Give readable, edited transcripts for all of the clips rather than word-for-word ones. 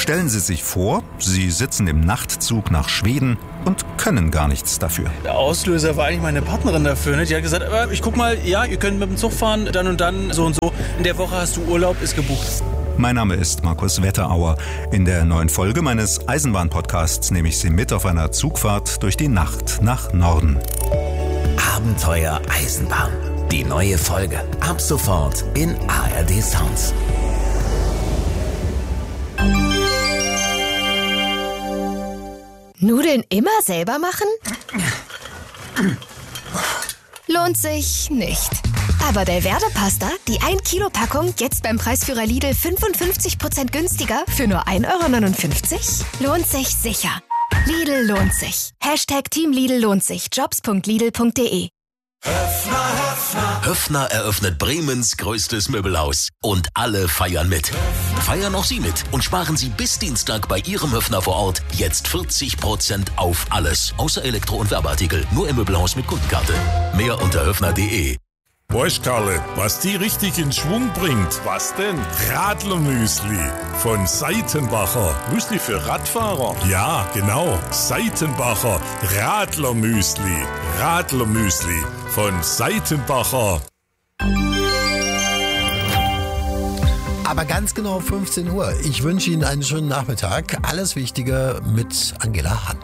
Stellen Sie sich vor, Sie sitzen im Nachtzug nach Schweden und können gar nichts dafür. Der Auslöser war eigentlich meine Partnerin dafür. Ne? Die hat gesagt, ich guck mal, ja, ihr könnt mit dem Zug fahren, dann und dann, so und so. In der Woche hast du Urlaub, ist gebucht. Mein Name ist Markus Wetterauer. In der neuen Folge meines Eisenbahn-Podcasts nehme ich Sie mit auf einer Zugfahrt durch die Nacht nach Norden. Abenteuer Eisenbahn. Die neue Folge. Ab sofort in ARD Sounds. Nudeln immer selber machen? Lohnt sich nicht. Aber Delverde-Pasta, die 1 Kilo Packung, jetzt beim Preisführer Lidl 55% günstiger für nur 1,59 €? Lohnt sich sicher. Lidl lohnt sich. #Team Lidl lohnt sich. Jobs.lidl.de. Höffner eröffnet Bremens größtes Möbelhaus. Und alle feiern mit. Feiern auch Sie mit und sparen Sie bis Dienstag bei Ihrem Höffner vor Ort jetzt 40% auf alles. Außer Elektro- und Werbeartikel. Nur im Möbelhaus mit Kundenkarte. Mehr unter höffner.de. Weißt Karle, was die richtig in Schwung bringt? Was denn? Radlermüsli von Seitenbacher. Müsli für Radfahrer? Ja, genau. Seitenbacher Radlermüsli. Radlermüsli von Seitenbacher. Aber ganz genau 15 Uhr. Ich wünsche Ihnen einen schönen Nachmittag. Alles Wichtige mit Angela Hann.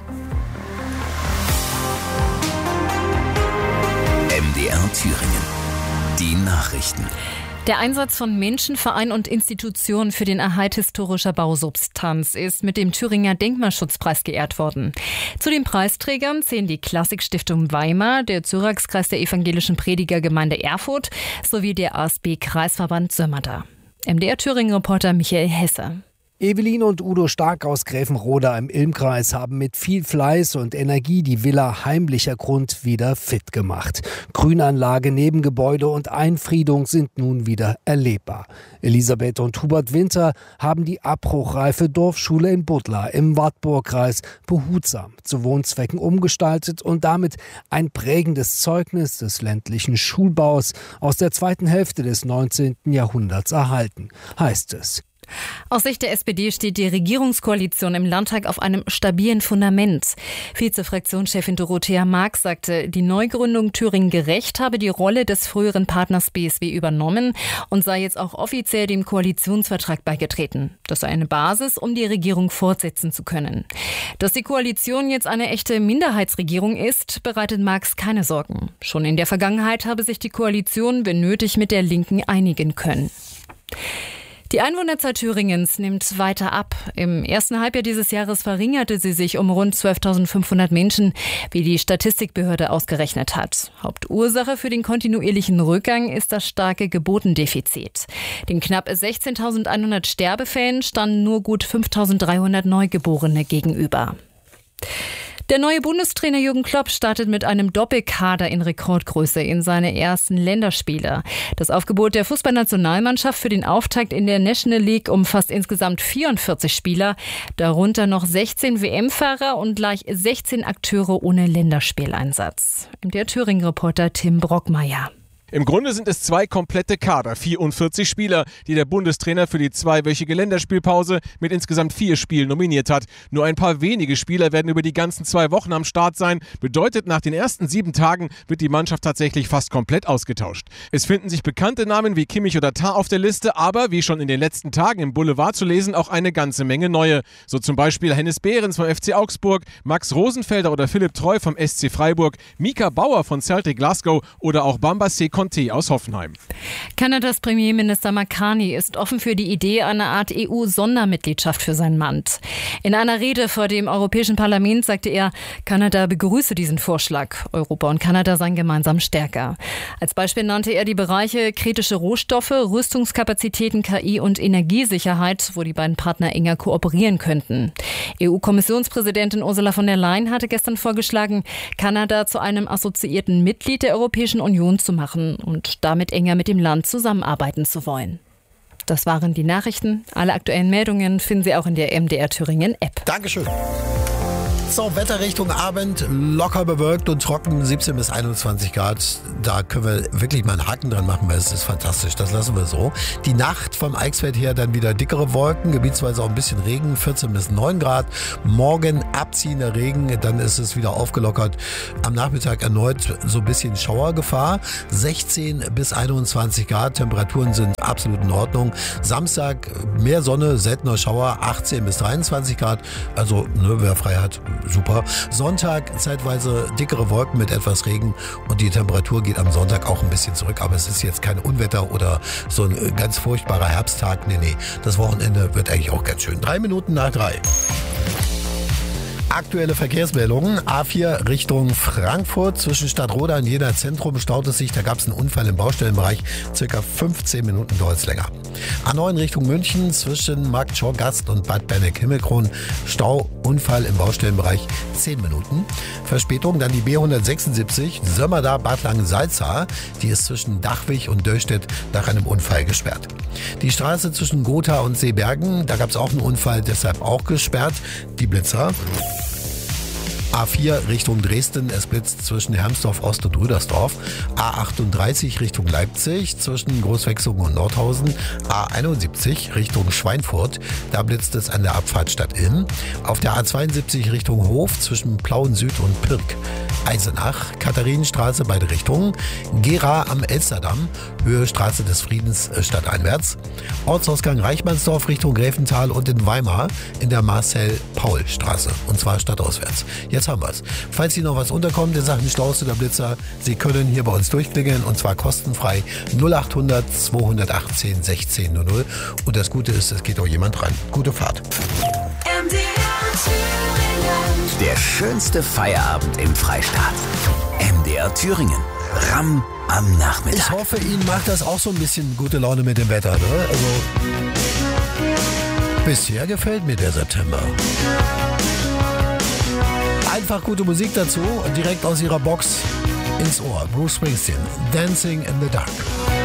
MDR Thüringen. Die Nachrichten. Der Einsatz von Menschen, Vereinen und Institutionen für den Erhalt historischer Bausubstanz ist mit dem Thüringer Denkmalschutzpreis geehrt worden. Zu den Preisträgern zählen die Klassikstiftung Weimar, der Syraxkreis der evangelischen Predigergemeinde Erfurt sowie der ASB-Kreisverband Sömmerda. MDR Thüringen-Reporter Michael Hesse. Evelyn und Udo Stark aus Gräfenroda im Ilmkreis haben mit viel Fleiß und Energie die Villa Heimlicher Grund wieder fit gemacht. Grünanlage, Nebengebäude und Einfriedung sind nun wieder erlebbar. Elisabeth und Hubert Winter haben die abbruchreife Dorfschule in Buttlar im Wartburgkreis behutsam zu Wohnzwecken umgestaltet und damit ein prägendes Zeugnis des ländlichen Schulbaus aus der zweiten Hälfte des 19. Jahrhunderts erhalten, heißt es. Aus Sicht der SPD steht die Regierungskoalition im Landtag auf einem stabilen Fundament. Vize-Fraktionschefin Dorothea Marx sagte, die Neugründung Thüringen gerecht habe die Rolle des früheren Partners BSW übernommen und sei jetzt auch offiziell dem Koalitionsvertrag beigetreten. Das sei eine Basis, um die Regierung fortsetzen zu können. Dass die Koalition jetzt eine echte Minderheitsregierung ist, bereitet Marx keine Sorgen. Schon in der Vergangenheit habe sich die Koalition, wenn nötig, mit der Linken einigen können. Die Einwohnerzahl Thüringens nimmt weiter ab. Im ersten Halbjahr dieses Jahres verringerte sie sich um rund 12.500 Menschen, wie die Statistikbehörde ausgerechnet hat. Hauptursache für den kontinuierlichen Rückgang ist das starke Geburtendefizit. Den knapp 16.100 Sterbefällen standen nur gut 5.300 Neugeborene gegenüber. Der neue Bundestrainer Jürgen Klopp startet mit einem Doppelkader in Rekordgröße in seine ersten Länderspiele. Das Aufgebot der Fußballnationalmannschaft für den Auftakt in der National League umfasst insgesamt 44 Spieler, darunter noch 16 WM-Fahrer und gleich 16 Akteure ohne Länderspieleinsatz. Der Thüringen-Reporter Tim Brockmeier. Im Grunde sind es 2 komplette Kader, 44 Spieler, die der Bundestrainer für die 2-wöchige Länderspielpause mit insgesamt 4 Spielen nominiert hat. Nur ein paar wenige Spieler werden über die ganzen 2 Wochen am Start sein. Bedeutet, nach den ersten 7 Tagen wird die Mannschaft tatsächlich fast komplett ausgetauscht. Es finden sich bekannte Namen wie Kimmich oder Tah auf der Liste, aber wie schon in den letzten Tagen im Boulevard zu lesen, auch eine ganze Menge neue. So zum Beispiel Hennes Behrens vom FC Augsburg, Max Rosenfelder oder Philipp Treu vom SC Freiburg, Mika Bauer von Celtic Glasgow oder auch Bamba Conte aus Hoffenheim. Kanadas Premierminister Makani ist offen für die Idee einer Art EU-Sondermitgliedschaft für sein Land. In einer Rede vor dem Europäischen Parlament sagte er, Kanada begrüße diesen Vorschlag. Europa und Kanada seien gemeinsam stärker. Als Beispiel nannte er die Bereiche kritische Rohstoffe, Rüstungskapazitäten, KI und Energiesicherheit, wo die beiden Partner enger kooperieren könnten. EU-Kommissionspräsidentin Ursula von der Leyen hatte gestern vorgeschlagen, Kanada zu einem assoziierten Mitglied der Europäischen Union zu machen und damit enger mit dem Land zusammenarbeiten zu wollen. Das waren die Nachrichten. Alle aktuellen Meldungen finden Sie auch in der MDR Thüringen App. Dankeschön. So, Wetter Richtung Abend, locker bewölkt und trocken, 17 bis 21 Grad. Da können wir wirklich mal einen Haken dran machen, weil es ist fantastisch, das lassen wir so. Die Nacht vom Eichsfeld her dann wieder dickere Wolken, gebietsweise auch ein bisschen Regen, 14 bis 9 Grad. Morgen abziehender Regen, dann ist es wieder aufgelockert. Am Nachmittag erneut so ein bisschen Schauergefahr, 16 bis 21 Grad, Temperaturen sind absolut in Ordnung. Samstag mehr Sonne, seltener Schauer, 18 bis 23 Grad, also wer frei hat, super. Sonntag zeitweise dickere Wolken mit etwas Regen und die Temperatur geht am Sonntag auch ein bisschen zurück, aber es ist jetzt kein Unwetter oder so ein ganz furchtbarer Herbsttag. Nee, das Wochenende wird eigentlich auch ganz schön. 3 Minuten nach 3. Aktuelle Verkehrsmeldungen. A4 Richtung Frankfurt zwischen Stadtroda und Jena Zentrum staut es sich. Da gab es einen Unfall im Baustellenbereich. Circa 15 Minuten dauert es länger. A9 Richtung München zwischen Markt Schorgast und Bad Berneck-Himmelkron. Stau, Unfall im Baustellenbereich 10 Minuten. Verspätung dann die B176 Sömmerda Bad Langensalza. Die ist zwischen Dachwig und Döllstedt nach einem Unfall gesperrt. Die Straße zwischen Gotha und Seebergen, da gab es auch einen Unfall, deshalb auch gesperrt. Die Blitzer. A4 Richtung Dresden, es blitzt zwischen Hermsdorf Ost und Rüdersdorf. A38 Richtung Leipzig zwischen Großwechsungen und Nordhausen. A71 Richtung Schweinfurt, da blitzt es an der Abfahrt Stadt-Ilm. Auf der A72 Richtung Hof zwischen Plauen Süd und Pirk. Eisenach, Katharinenstraße beide Richtungen. Gera am Elsterdamm, Höhe Straße des Friedens stadteinwärts. Ortsausgang Reichmannsdorf Richtung Gräfental und in Weimar in der Marcel-Paul-Straße. Und zwar stadtauswärts. Jetzt haben wir es. Falls Ihnen noch was unterkommt in Sachen Staus oder Blitzer, Sie können hier bei uns durchklingeln und zwar kostenfrei 0800 218 1600. Und das Gute ist, es geht auch jemand ran. Gute Fahrt. Der schönste Feierabend im Freistaat. MDR Thüringen. Ramm am Nachmittag. Ich hoffe, Ihnen macht das auch so ein bisschen gute Laune mit dem Wetter, ne? Also, bisher gefällt mir der September. Einfach gute Musik dazu und direkt aus Ihrer Box ins Ohr. Bruce Springsteen, Dancing in the Dark.